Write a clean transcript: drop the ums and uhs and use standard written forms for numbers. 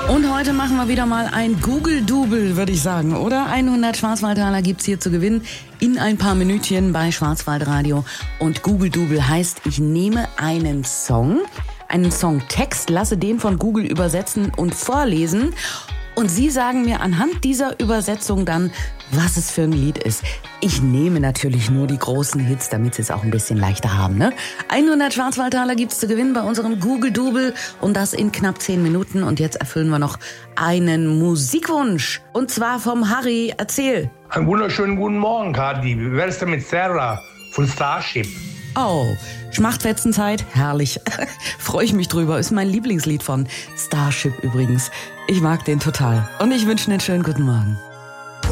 Und heute machen wir wieder mal ein Google-Double, würde ich sagen, oder? 100 Schwarzwaldtaler gibt's hier zu gewinnen in ein paar Minütchen bei Schwarzwaldradio. Und Google-Double heißt, ich nehme einen Songtext, lasse den von Google übersetzen und vorlesen. Und Sie sagen mir anhand dieser Übersetzung dann, was es für ein Lied ist. Ich nehme natürlich nur die großen Hits, damit Sie es auch ein bisschen leichter haben, ne? 100 Schwarzwaldtaler gibt's zu gewinnen bei unserem Google-Double und das in knapp 10 Minuten. Und jetzt erfüllen wir noch einen Musikwunsch. Und zwar vom Harry. Erzähl. Einen wunderschönen guten Morgen, Kadi. Wie wär's denn mit Sarah von Starship? Oh, Schmachtfetzenzeit, herrlich. Freue ich mich drüber. Ist mein Lieblingslied von Starship übrigens. Ich mag den total. Und ich wünsche einen schönen guten Morgen.